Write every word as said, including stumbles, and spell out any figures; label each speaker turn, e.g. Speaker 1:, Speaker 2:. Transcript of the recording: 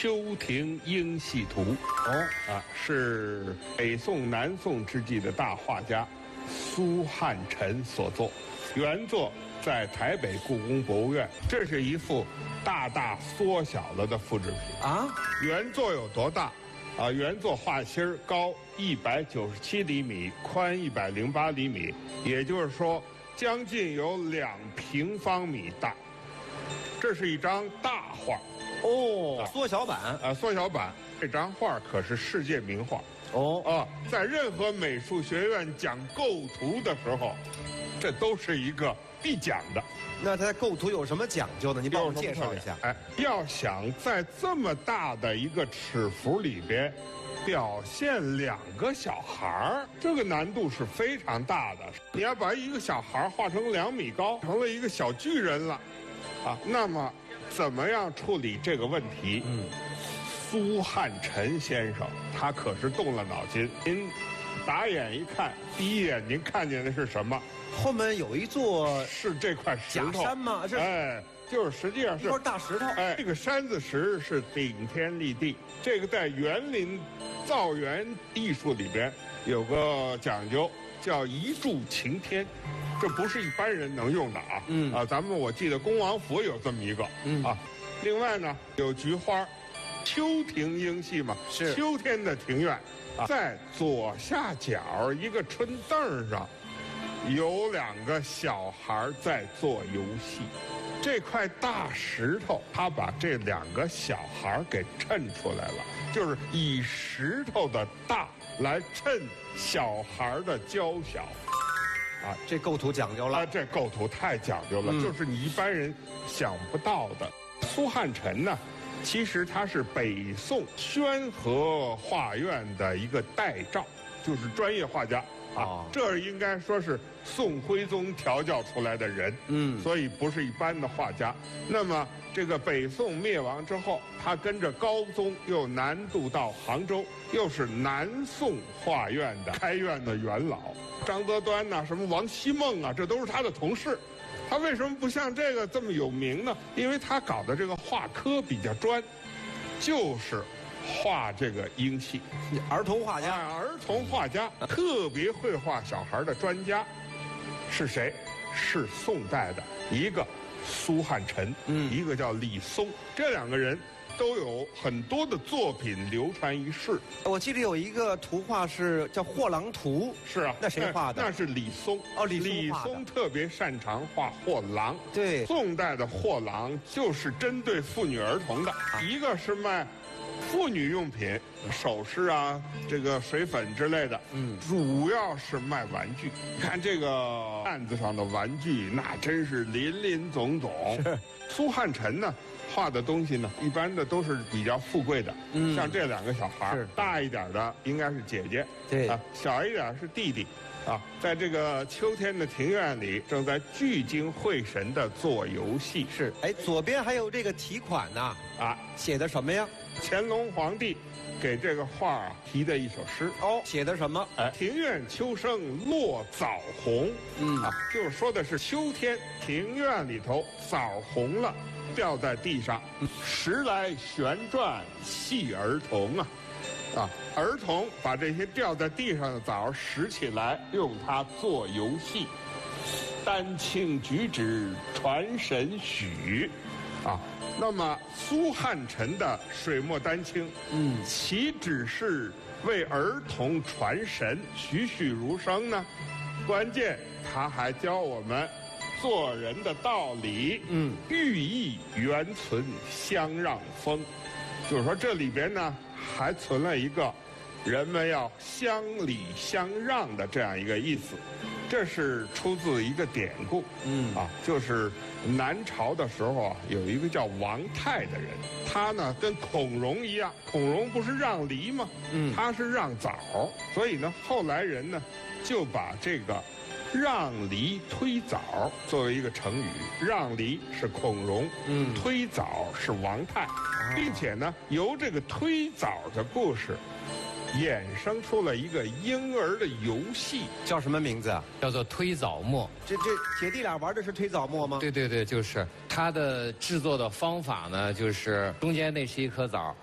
Speaker 1: 秋庭英戏图》哦啊，是北宋、南宋之际的大画家苏汉臣所作，原作在台北故宫博物院。这是一幅大大缩小了的复制品啊。原作有多大？啊，原作画心高一百九十七厘米，宽一百零八厘米，也就是说，将近有两平方米大。这是一张大画。
Speaker 2: 哦，啊、缩小版
Speaker 1: 啊，缩小版。这张画可是世界名画哦啊，在任何美术学院讲构图的时候，这都是一个必讲的。
Speaker 2: 那它构图有什么讲究呢？您帮我们介绍一下。
Speaker 1: 哎，要想在这么大的一个尺幅里边表现两个小孩儿，这个难度是非常大的。你要把一个小孩画成两米高，成了一个小巨人了，啊，那么怎么样处理这个问题？嗯，苏汉臣先生他可是动了脑筋。您打眼一看，第一眼您看见的是什么？
Speaker 2: 后面有一座
Speaker 1: 是这块石头
Speaker 2: 假山吗？是
Speaker 1: 哎，就是实际上是
Speaker 2: 一块大石头。
Speaker 1: 哎，这个山子石是顶天立地。这个在园林造园艺术里边有个讲究，叫一柱擎天，这不是一般人能用的啊。嗯啊，咱们我记得恭王府有这么一个。嗯啊，另外呢有菊花，秋庭英戏嘛，是秋天的庭院。啊，在左下角一个春凳上。有两个小孩在做游戏，这块大石头，他把这两个小孩给衬出来了，就是以石头的大来衬小孩的娇小。
Speaker 2: 啊，这构图讲究了。啊，
Speaker 1: 这构图太讲究了，嗯、就是你一般人想不到的。苏汉臣呢，其实他是北宋宣和画院的一个代照，就是专业画家。啊，这应该说是宋徽宗调教出来的人，嗯，所以不是一般的画家。那么这个北宋灭亡之后，他跟着高宗又南渡到杭州，又是南宋画院的开院的元老，张择端呐、啊，什么王希孟啊，这都是他的同事。他为什么不像这个这么有名呢？因为他搞的这个画科比较专，就是画这个英戏，
Speaker 2: 儿童画家，
Speaker 1: 啊、儿童画家，特别会画小孩的专家是谁？是宋代的一个苏汉臣，嗯，一个叫李松，这两个人都有很多的作品流传于世。
Speaker 2: 我记得有一个图画是叫《货郎图》，
Speaker 1: 是啊，
Speaker 2: 那谁画的？
Speaker 1: 那是李松。
Speaker 2: 哦，李松
Speaker 1: 李松特别擅长画货郎。
Speaker 2: 对，
Speaker 1: 宋代的货郎就是针对妇女儿童的，啊、一个是卖妇女用品，首饰啊，这个水粉之类的，嗯，主要是卖玩具。你看这个案子上的玩具，那真是林林总总。苏汉臣呢，画的东西呢，一般的都是比较富贵的，嗯，像这两个小孩，大一点的应该是姐姐，对啊，小一点是弟弟。啊，在这个秋天的庭院里，正在聚精会神地做游戏。
Speaker 2: 是，哎，左边还有这个题款呢，啊，写的什么呀？
Speaker 1: 乾隆皇帝给这个画啊题的一首诗。
Speaker 2: 哦，写的什么？
Speaker 1: 哎，庭院秋生落枣红。嗯啊，就是说的是秋天庭院里头枣红了，掉在地上，时来旋转戏儿童啊。啊，儿童把这些掉在地上的枣拾起来，用它做游戏。丹青举止传神许，啊，那么苏汉臣的水墨丹青，嗯，岂只是为儿童传神、栩栩如生呢？关键他还教我们做人的道理，嗯，寓意原存相让风，就是说这里边呢。还存了一个人们要相礼相让的这样一个意思，这是出自一个典故，嗯啊，就是南朝的时候啊，有一个叫王泰的人，他呢跟孔融一样，孔融不是让梨吗？嗯，他是让枣，所以呢，后来人呢就把这个让梨推枣作为一个成语，让梨是孔融，嗯，推枣是王泰。并且呢，由这个推枣的故事，衍生出了一个婴儿的游戏，
Speaker 2: 叫什么名字啊？
Speaker 3: 叫做推枣磨。
Speaker 2: 这这姐弟俩玩的是推枣磨吗？
Speaker 3: 对对对，就是它的制作的方法呢，就是中间那是一颗枣，